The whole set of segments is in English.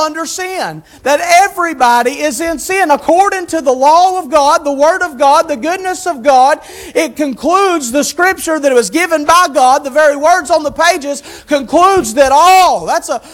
under sin. That everybody is in sin. According to the law of God, the Word of God, the goodness of God, it concludes the Scripture that was given by God, the very words on the pages, concludes that all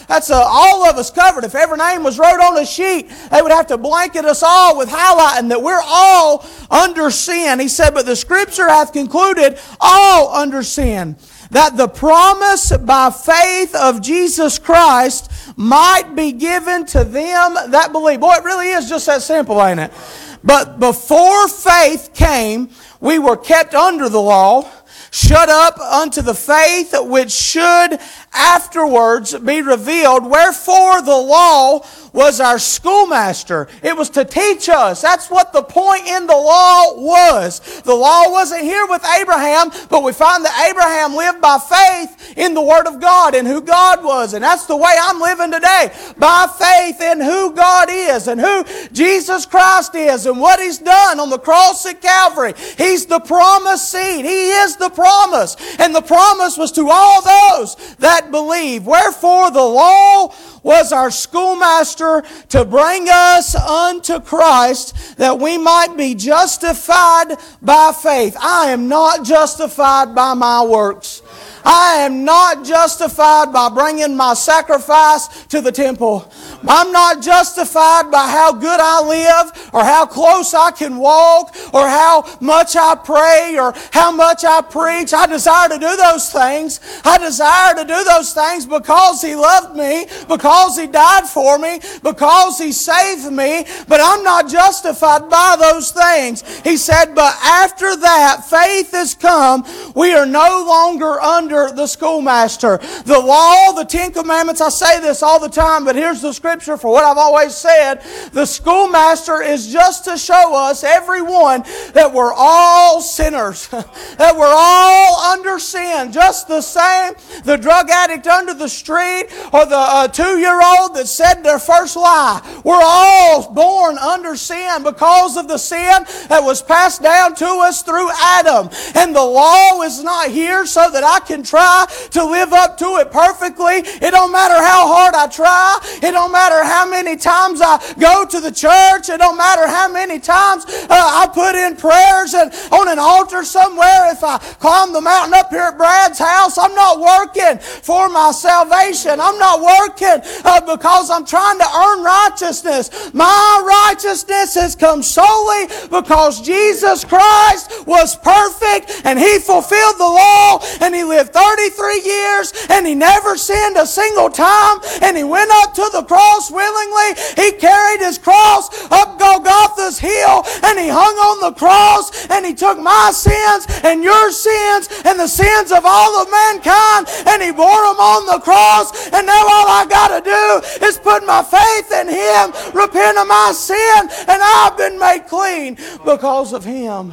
of us covered. If every name was wrote on a sheet, they would have to blanket us all with highlighting that we're all under sin. He said, but the Scripture hath concluded all under sin, that the promise by faith of Jesus Christ might be given to them that believe. Boy, it really is just that simple, ain't it? But before faith came, we were kept under the law, shut up unto the faith which should afterwards be revealed. Wherefore the law was our schoolmaster. It was to teach us. That's what the point in the law was. The law wasn't here with Abraham, but we find that Abraham lived by faith in the Word of God and who God was. And that's the way I'm living today. By faith in who God is and who Jesus Christ is and what He's done on the cross at Calvary. He's the promised seed. He is the promise. And the promise was to all those that believe. Wherefore the law was our schoolmaster to bring us unto Christ, that we might be justified by faith. I am not justified by my works. I am not justified by bringing my sacrifice to the temple. I'm not justified by how good I live or how close I can walk or how much I pray or how much I preach. I desire to do those things. I desire to do those things because He loved me, because He died for me, because He saved me. But I'm not justified by those things. He said, but after that faith has come, we are no longer under the schoolmaster. The law, the Ten Commandments, I say this all the time, but here's the Scripture for what I've always said. The schoolmaster is just to show us, everyone, that we're all sinners. That we're all under sin. Just the same, the drug addict under the street or the 2-year-old that said their first lie. We're all born under sin because of the sin that was passed down to us through Adam. And the law is not here so that I can try to live up to it perfectly. It don't matter how hard I try. It don't matter how many times I go to the church. It don't matter how many times I put in prayers and on an altar somewhere. If I climb the mountain up here at Brad's house, I'm not working for my salvation. I'm not working because I'm trying to earn righteousness. My righteousness has come solely because Jesus Christ was perfect and He fulfilled the law and He lived 33 years and He never sinned a single time, and He went up to the cross willingly. He carried His cross up Golgotha's hill and He hung on the cross and He took my sins and your sins and the sins of all of mankind and He bore them on the cross. And now all I got to do is put my faith in Him, repent of my sin, and I've been made clean because of Him.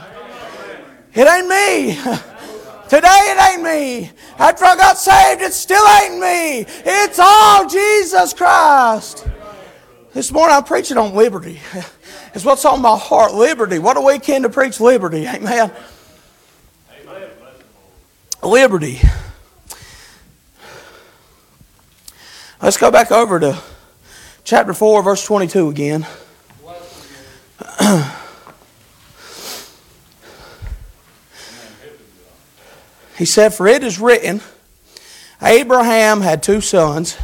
It ain't me. Today it ain't me. After I got saved, it still ain't me. It's all Jesus Christ. This morning I'm preaching on liberty. It's what's on my heart, liberty. What a weekend to preach liberty. Amen. Liberty. Let's go back over to chapter 4, verse 22 again. He said, for it is written, Abraham had 2 sons,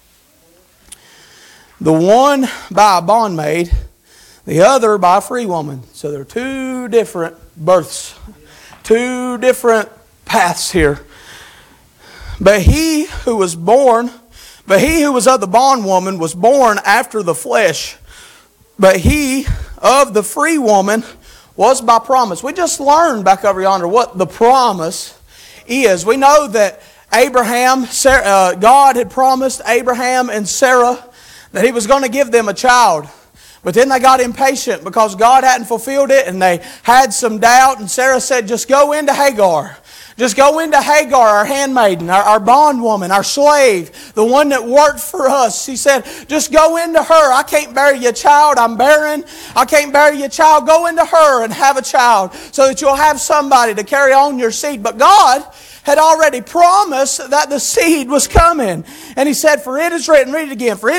the one by a bondmaid, the other by a free woman. So there are 2 different births, 2 different paths here. But he who was of the bondwoman was born after the flesh, but he of the free woman was by promise. We just learned back over yonder what the promise is. We know that God had promised Abraham and Sarah that He was going to give them a child. But then they got impatient because God hadn't fulfilled it and they had some doubt. And Sarah said, just go into Hagar. Just go into Hagar, our handmaiden, our bondwoman, our slave, the one that worked for us. She said, just go into her. I can't bear you a child. I'm barren. I can't bear you a child. Go into her and have a child so that you'll have somebody to carry on your seed. But God had already promised that the seed was coming. And He said, for it is written, read it again, for it